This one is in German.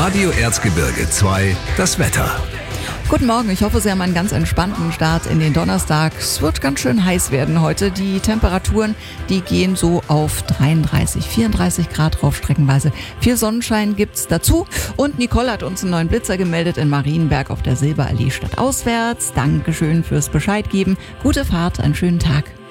Radio Erzgebirge 2, das Wetter. Guten Morgen, ich hoffe, Sie haben einen ganz entspannten Start in den Donnerstag. Es wird ganz schön heiß werden heute. Die Temperaturen, die gehen so auf 33, 34 Grad rauf streckenweise. Viel Sonnenschein gibt's dazu. Und Nicole hat uns einen neuen Blitzer gemeldet in Marienberg auf der Silberallee stadtauswärts. Dankeschön fürs Bescheid geben. Gute Fahrt, einen schönen Tag.